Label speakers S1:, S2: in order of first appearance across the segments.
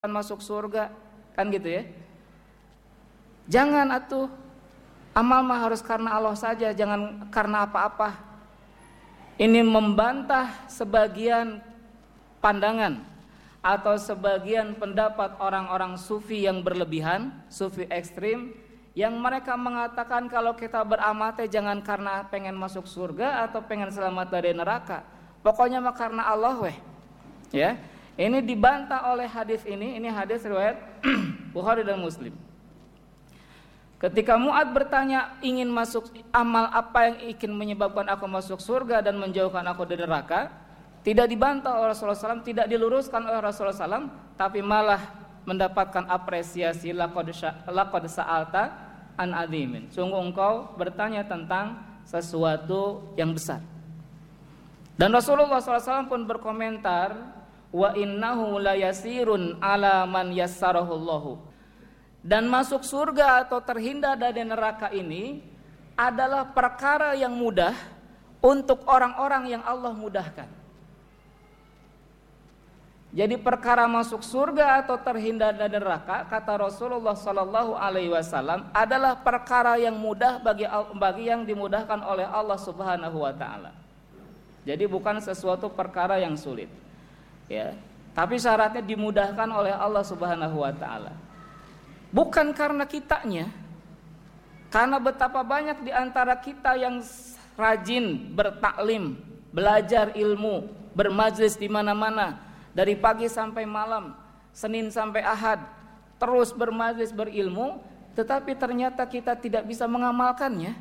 S1: masuk surga, kan gitu ya. Jangan atuh, amal mah harus karena Allah saja, jangan karena apa-apa. Ini membantah sebagian pandangan atau sebagian pendapat orang-orang sufi yang berlebihan, sufi ekstrim, yang mereka mengatakan kalau kita beramal teh jangan karena pengen masuk surga atau pengen selamat dari neraka, pokoknya mah karena Allah weh. Ya, ini dibantah oleh hadis ini hadis riwayat Bukhari dan Muslim. Ketika Mu'ad bertanya ingin masuk amal apa yang ingin menyebabkan aku masuk surga dan menjauhkan aku dari neraka, tidak dibantah oleh Rasulullah SAW, tidak diluruskan oleh Rasulullah SAW, tapi malah mendapatkan apresiasi, laqad sa'alta an adzimin. Sungguh engkau bertanya tentang sesuatu yang besar. Dan Rasulullah SAW pun berkomentar, wa innahu la yasirun ala man yassarahullahu. Dan masuk surga atau terhindar dari neraka ini adalah perkara yang mudah untuk orang-orang yang Allah mudahkan. Jadi perkara masuk surga atau terhindar dari neraka, kata Rasulullah SAW, adalah perkara yang mudah bagi yang dimudahkan oleh Allah Subhanahu wa taala. Jadi bukan sesuatu perkara yang sulit. Ya, tapi syaratnya dimudahkan oleh Allah Subhanahu wa taala. Bukan karena kitanya, karena betapa banyak di antara kita yang rajin bertaklim, belajar ilmu, bermajlis di mana-mana, dari pagi sampai malam, Senin sampai Ahad, terus bermajlis berilmu, tetapi ternyata kita tidak bisa mengamalkannya.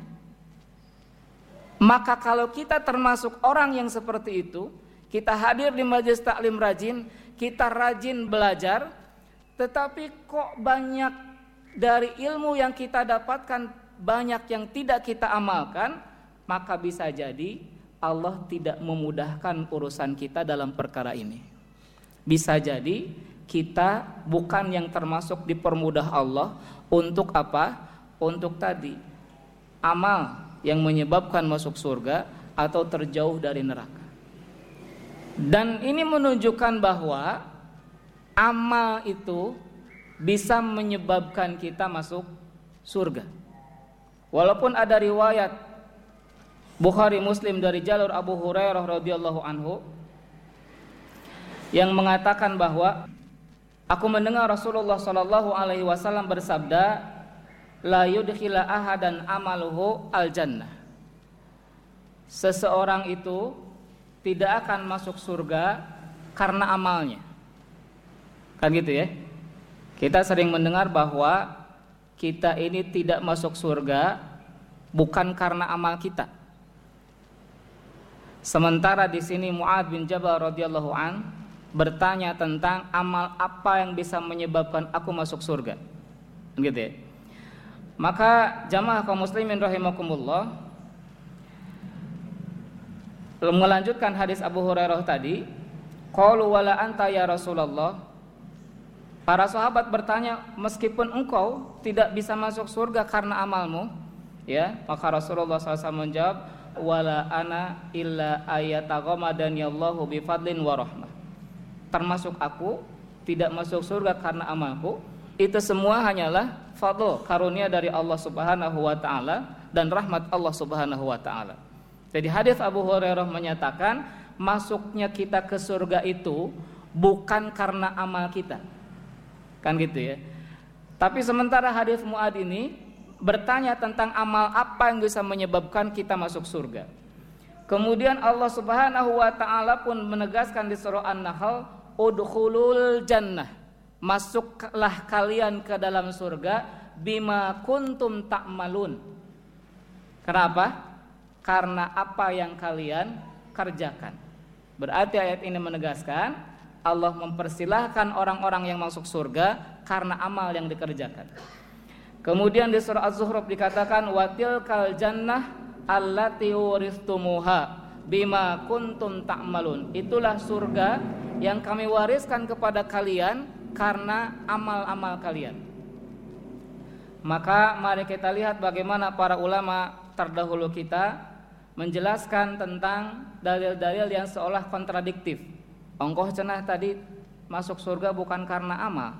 S1: Maka kalau kita termasuk orang yang seperti itu, kita hadir di majlis taklim rajin, kita rajin belajar, tetapi kok banyak dari ilmu yang kita dapatkan banyak yang tidak kita amalkan, maka bisa jadi Allah tidak memudahkan urusan kita dalam perkara ini. Bisa jadi kita bukan yang termasuk dipermudah Allah untuk apa? Untuk tadi amal yang menyebabkan masuk surga atau terjauh dari neraka. Dan ini menunjukkan bahwa amal itu bisa menyebabkan kita masuk surga. Walaupun ada riwayat Bukhari Muslim dari jalur Abu Hurairah radhiyallahu anhu yang mengatakan bahwa aku mendengar Rasulullah sallallahu alaihi wasallam bersabda, la yudkhila ahadan amaluhu al-jannah. Seseorang itu tidak akan masuk surga karena amalnya. Kan gitu ya. Kita sering mendengar bahwa kita ini tidak masuk surga bukan karena amal kita. Sementara di sini Mu'ad bin Jabal radhiyallahu an bertanya tentang amal apa yang bisa menyebabkan aku masuk surga. Gitu ya. Maka jamaah kaum muslimin rahimakumullah, melanjutkan hadis Abu Hurairah tadi, qalu wala anta ya Rasulullah. Para sahabat bertanya, meskipun engkau tidak bisa masuk surga karena amalmu, ya, maka Rasulullah SAW menjawab, wala ana illa ayataghamadani Allahu bifadlin wa rahmah. Termasuk aku tidak masuk surga karena amalku, itu semua hanyalah fadl, karunia dari Allah Subhanahu wa taala dan rahmat Allah Subhanahu wa taala. Jadi hadis Abu Hurairah menyatakan masuknya kita ke surga itu bukan karena amal kita. Kan gitu ya. Tapi sementara hadis Mu'ad ini bertanya tentang amal apa yang bisa menyebabkan kita masuk surga. Kemudian Allah Subhanahu wa taala pun menegaskan di surah An-Nahl, udkhulul jannah, masuklah kalian ke dalam surga bima kuntum ta'malun. Kenapa? Karena apa yang kalian kerjakan. Berarti ayat ini menegaskan Allah mempersilahkan orang-orang yang masuk surga karena amal yang dikerjakan. Kemudian di surah Az-Zukhruf dikatakan watilkal jannah allati uristumuha bima kuntum ta'malun. Itulah surga yang kami wariskan kepada kalian karena amal-amal kalian. Maka mari kita lihat bagaimana para ulama terdahulu kita menjelaskan tentang dalil-dalil yang seolah kontradiktif. Ongkoh cenah tadi masuk surga bukan karena amal,